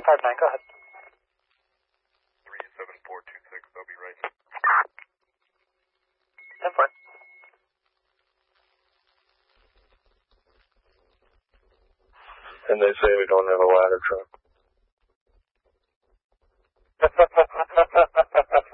559, go ahead. 37426, I'll be right. 10-4. And they say we don't have a ladder truck.